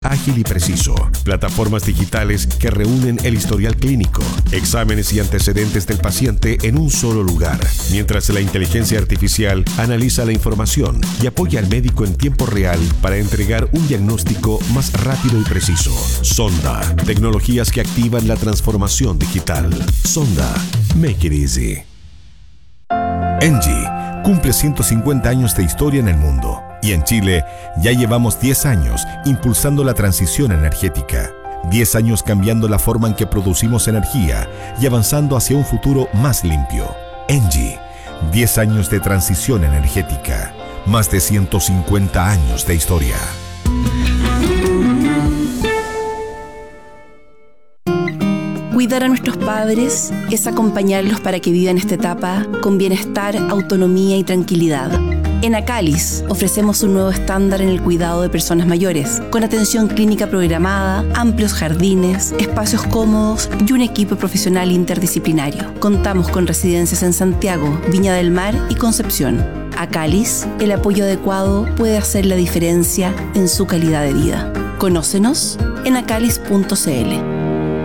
ágil y preciso. Plataformas digitales que reúnen el historial clínico, exámenes y antecedentes del paciente en un solo lugar, mientras la inteligencia artificial analiza la información y apoya al médico en tiempo real para entregar un diagnóstico más rápido y preciso. Sonda, tecnologías que activan la transformación digital. Sonda, make it easy. Engie cumple 150 años de historia en el mundo y en Chile ya llevamos 10 años impulsando la transición energética. 10 años cambiando la forma en que producimos energía y avanzando hacia un futuro más limpio. Engie, 10 años de transición energética, más de 150 años de historia. Cuidar a nuestros padres es acompañarlos para que vivan esta etapa con bienestar, autonomía y tranquilidad. En Acalis ofrecemos un nuevo estándar en el cuidado de personas mayores, con atención clínica programada, amplios jardines, espacios cómodos y un equipo profesional interdisciplinario. Contamos con residencias en Santiago, Viña del Mar y Concepción. Acalis, el apoyo adecuado puede hacer la diferencia en su calidad de vida. Conócenos en acalis.cl.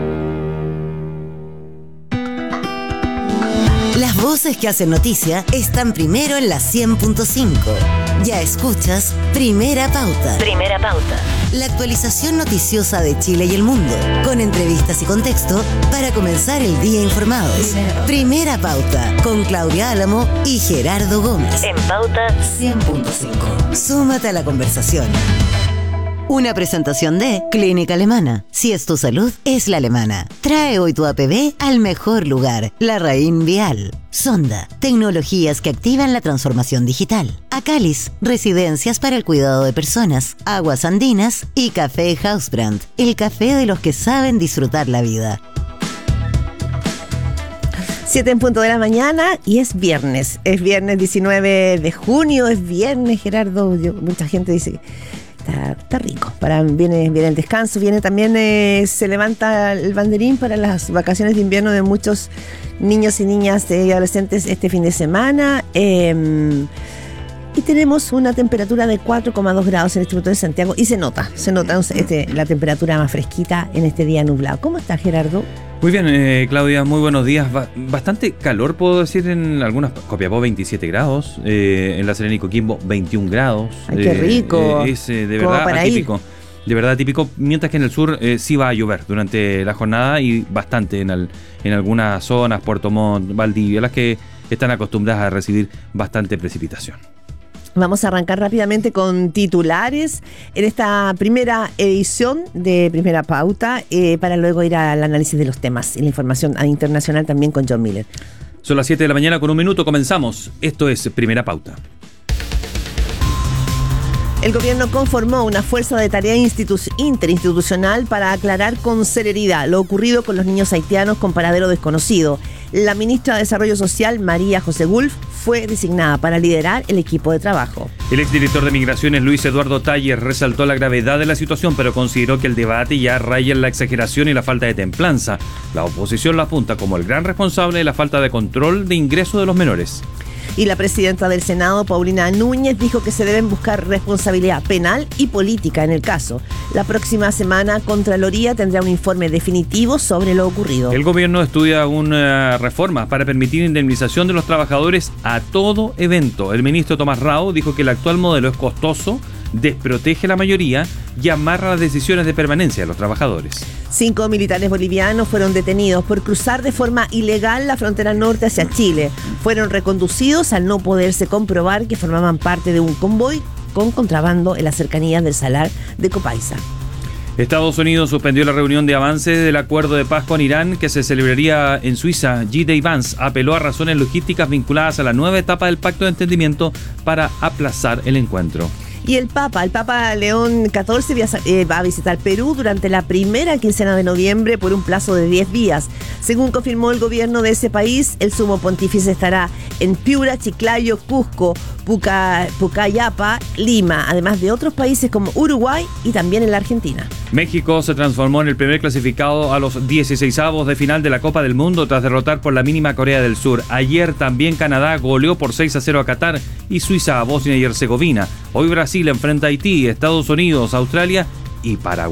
Las voces que hacen noticia están primero en la 100.5. Ya escuchas Primera Pauta. Primera Pauta. La actualización noticiosa de Chile y el mundo, con entrevistas y contexto para comenzar el día informados. Primera Pauta, con Claudia Álamo y Gerardo Gómez. En Pauta 100.5. Súmate a la conversación. Una presentación de Clínica Alemana. Si es tu salud, es la alemana. Trae hoy tu APB al mejor lugar. La Raín Vial. Sonda. Tecnologías que activan la transformación digital. Acalis. Residencias para el cuidado de personas. Aguas Andinas. Y Café Hausbrand. El café de los que saben disfrutar la vida. 7:00 a.m. y es viernes. Es viernes 19 de junio. Es viernes, Gerardo. Mucha gente dice que está rico. Viene el descanso, viene también, se levanta el banderín para las vacaciones de invierno de muchos niños y niñas y adolescentes este fin de semana. Y tenemos una temperatura de 4,2 grados en este momento en Santiago y se nota la temperatura más fresquita en este día nublado. ¿Cómo estás, Gerardo? Muy bien, Claudia, muy buenos días. Bastante calor, puedo decir, en algunas. Copiapó 27 grados, en La Serena y Coquimbo 21 grados. ¡Ay, qué rico! Es de verdad atípico. De verdad atípico, mientras que en el sur sí va a llover durante la jornada y bastante en algunas zonas, Puerto Montt, Valdivia, las que están acostumbradas a recibir bastante precipitación. Vamos a arrancar rápidamente con titulares en esta primera edición de Primera Pauta para luego ir al análisis de los temas y la información internacional también con John Miller. Son las 7 de la mañana con un minuto, comenzamos. Esto es Primera Pauta. El gobierno conformó una fuerza de tarea interinstitucional para aclarar con celeridad lo ocurrido con los niños haitianos con paradero desconocido. La ministra de Desarrollo Social, María José Wolf, fue designada para liderar el equipo de trabajo. El exdirector de Migraciones, Luis Eduardo Taller, resaltó la gravedad de la situación, pero consideró que el debate ya raya en la exageración y la falta de templanza. La oposición lo apunta como el gran responsable de la falta de control de ingreso de los menores. Y la presidenta del Senado, Paulina Núñez, dijo que se deben buscar responsabilidad penal y política en el caso. La próxima semana, Contraloría tendrá un informe definitivo sobre lo ocurrido. El gobierno estudia una reforma para permitir indemnización de los trabajadores a todo evento. El ministro Tomás Rao dijo que el actual modelo es costoso, desprotege a la mayoría y amarra las decisiones de permanencia de los trabajadores. 5 militares bolivianos fueron detenidos por cruzar de forma ilegal la frontera norte hacia Chile. Fueron reconducidos al no poderse comprobar que formaban parte de un convoy con contrabando en las cercanías del Salar de Copaiza. Estados Unidos suspendió la reunión de avance del acuerdo de paz con Irán que se celebraría en Suiza. J.D. Vance apeló a razones logísticas vinculadas a la nueva etapa del pacto de entendimiento para aplazar el encuentro. Y el Papa León XIV va a visitar Perú durante la primera quincena de noviembre por un plazo de 10 días. Según confirmó el gobierno de ese país, el sumo pontífice estará en Piura, Chiclayo, Cusco, Pucallapa, Lima, además de otros países como Uruguay y también en la Argentina. México se transformó en el primer clasificado a los 16avos de final de la Copa del Mundo tras derrotar por la mínima a Corea del Sur. Ayer también Canadá goleó por 6-0 a Qatar y Suiza a Bosnia y Herzegovina. Hoy Brasil enfrenta a Haití, Estados Unidos, Australia y Paraguay.